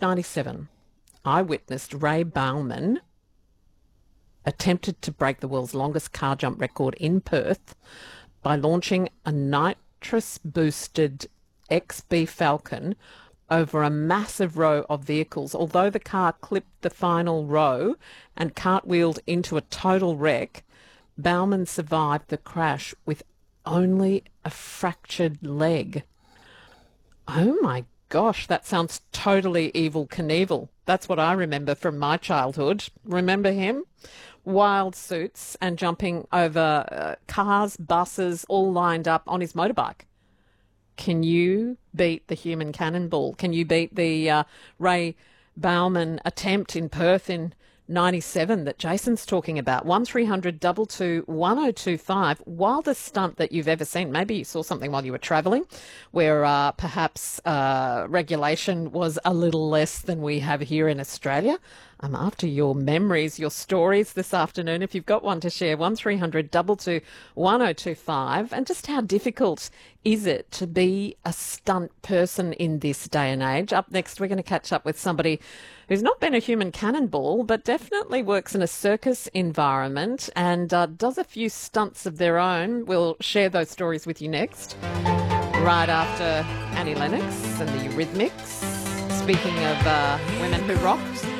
97, I witnessed Ray Bauman attempted to break the world's longest car jump record in Perth by launching a nitrous-boosted XB Falcon over a massive row of vehicles. Although the car clipped the final row and cartwheeled into a total wreck, Bauman survived the crash with only a fractured leg. Oh my gosh, that sounds totally Evel Knievel. That's what I remember from my childhood. Remember him? Wild suits and jumping over cars, buses, all lined up on his motorbike. Can you beat the human cannonball? Can you beat the Ray Bauman attempt in Perth in 97 that Jason's talking about? 1300 222 1025. Wildest stunt that you've ever seen. Maybe you saw something while you were travelling where perhaps regulation was a little less than we have here in Australia. I'm after your memories, your stories this afternoon. If you've got one to share, 1300 222 1025. And just how difficult is it to be a stunt person in this day and age? Up next, we're going to catch up with somebody who's not been a human cannonball, but definitely works in a circus environment and does a few stunts of their own. We'll share those stories with you next, right after Annie Lennox and the Eurythmics. Speaking of women who rocked,